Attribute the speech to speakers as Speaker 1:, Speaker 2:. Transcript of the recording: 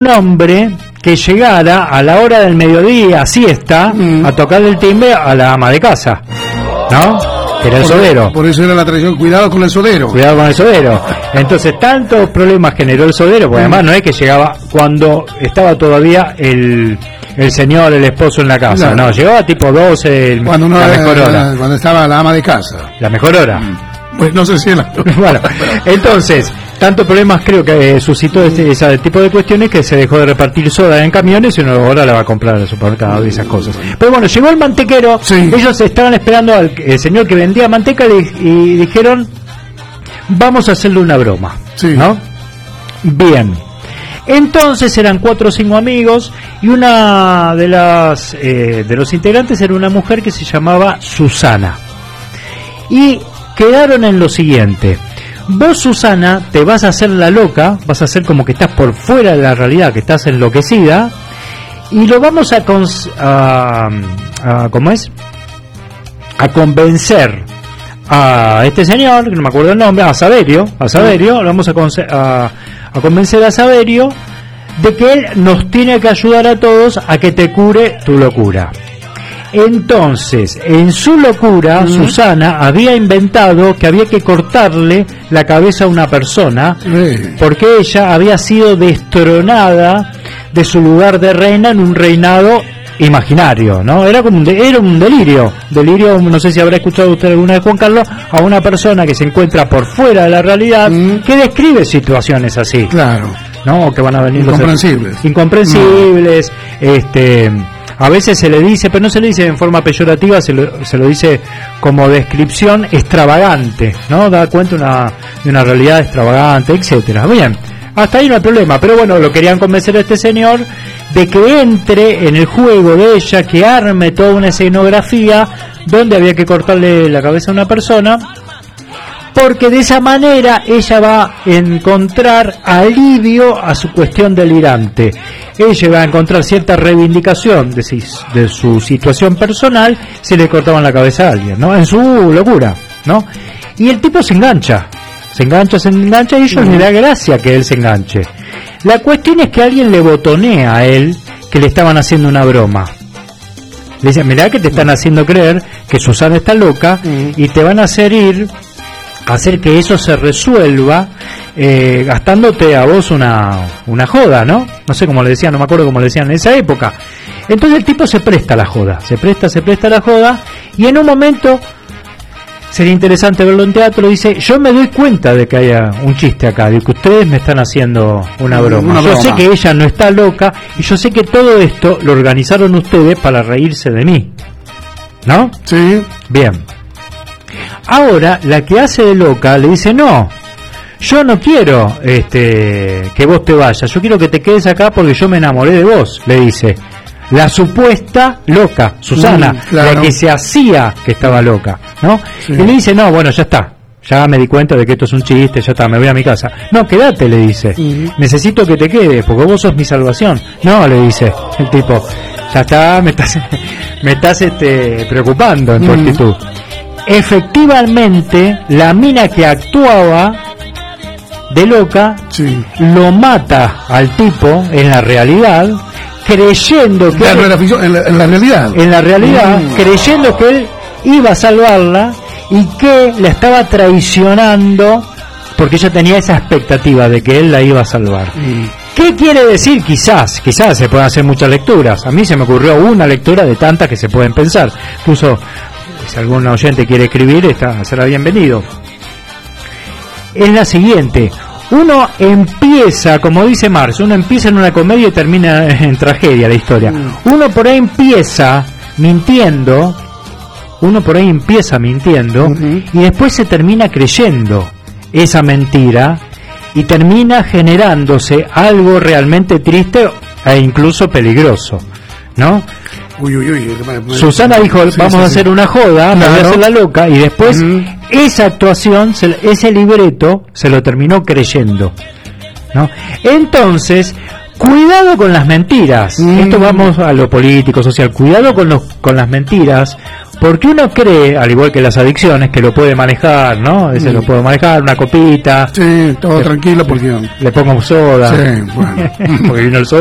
Speaker 1: un hombre que llegara a la hora del mediodía, siesta, a tocarle el timbre a la ama de casa, ¿no? Que era el sodero.
Speaker 2: Por eso era la tradición, cuidado con el sodero.
Speaker 1: Cuidado con el sodero. Entonces, tantos problemas generó el sodero, porque además no es que llegaba cuando estaba todavía el señor, el esposo en la casa, no, llegaba tipo 12,
Speaker 2: cuando
Speaker 1: la mejor hora.
Speaker 2: Cuando estaba la ama de casa.
Speaker 1: La mejor hora.
Speaker 2: Pues no sé si era.
Speaker 1: Bueno, entonces, tantos problemas creo que suscitó ese tipo de cuestiones que se dejó de repartir soda en camiones y uno ahora la va a comprar al supermercado y esas cosas. Pero bueno, llegó el mantequero, ellos estaban esperando al señor que vendía manteca y dijeron, vamos a hacerle una broma, ¿no? Bien. Entonces eran 4 o 5 amigos y una de los integrantes era una mujer que se llamaba Susana. Y quedaron en lo siguiente: vos, Susana, te vas a hacer la loca, vas a hacer como que estás por fuera de la realidad, que estás enloquecida, y lo vamos a ¿cómo es? A convencer a este señor, que no me acuerdo el nombre, a Saverio, lo vamos a convencer a Saverio de que él nos tiene que ayudar a todos a que te cure tu locura. Entonces, en su locura, Susana había inventado que había que cortarle la cabeza a una persona, porque ella había sido destronada de su lugar de reina en un reinado imaginario, ¿no? Era como era un delirio, no sé si habrá escuchado usted alguna vez, Juan Carlos, a una persona que se encuentra por fuera de la realidad, que describe situaciones así.
Speaker 2: Claro.
Speaker 1: ¿No? Que van a venir incomprensibles, a veces se le dice, pero no se le dice en forma peyorativa, se lo dice como descripción extravagante, ¿no? Da cuenta de una realidad extravagante, etcétera. Bien, hasta ahí no hay problema, pero bueno, lo querían convencer a este señor de que entre en el juego de ella, que arme toda una escenografía donde había que cortarle la cabeza a una persona, porque de esa manera ella va a encontrar alivio a su cuestión delirante. Ella va a encontrar cierta reivindicación de su situación personal si le cortaban la cabeza a alguien, ¿no? En su locura, ¿no? Y el tipo se engancha y a ellos le da gracia que él se enganche. La cuestión es que alguien le botonea a él que le estaban haciendo una broma. Le dice, mirá que te están haciendo creer que Susana está loca y te van a hacer que eso se resuelva gastándote a vos una joda, ¿no? No sé cómo le decían, no me acuerdo cómo le decían en esa época. Entonces el tipo se presta a la joda, se presta a la joda, y en un momento, sería interesante verlo en teatro, dice, yo me doy cuenta de que haya un chiste acá, de que ustedes me están haciendo una broma. Yo sé que ella no está loca, y yo sé que todo esto lo organizaron ustedes para reírse de mí, ¿no?
Speaker 2: Sí.
Speaker 1: Bien. Ahora, la que hace de loca le dice, no, yo no quiero que vos te vayas, yo quiero que te quedes acá porque yo me enamoré de vos, le dice la supuesta loca, Susana, claro, la que se hacía que estaba loca, ¿no? Sí. Y le dice, no, bueno, ya está, ya me di cuenta de que esto es un chiste, ya está, me voy a mi casa. No, quédate, le dice, necesito que te quedes porque vos sos mi salvación. No, le dice el tipo, ya está, me estás preocupando en tu actitud. Efectivamente, la mina que actuaba de loca lo mata al tipo en la realidad, creyendo que en la realidad creyendo que él iba a salvarla y que la estaba traicionando, porque ella tenía esa expectativa de que él la iba a salvar. ¿Qué quiere decir? Quizás se pueden hacer muchas lecturas. A mí se me ocurrió una lectura de tantas que se pueden pensar. Incluso si algún oyente quiere escribir, será bienvenido. Es la siguiente: uno empieza, como dice Marx, uno empieza en una comedia y termina en tragedia la historia. Uno por ahí empieza mintiendo, y después se termina creyendo esa mentira y termina generándose algo realmente triste e incluso peligroso, ¿no? Susana dijo, vamos a hacer una joda, me voy a hacer la loca, y después esa actuación, ese libreto, se lo terminó creyendo, ¿no? Entonces, cuidado con las mentiras. Esto vamos a lo político, social. Cuidado con las mentiras, Porque uno cree, al igual que las adicciones, que lo puede manejar, ¿no? A veces lo puedo manejar, una copita.
Speaker 2: Sí, todo tranquilo porque...
Speaker 1: Le pongo soda.
Speaker 2: Sí, bueno.
Speaker 1: Porque vino el soda.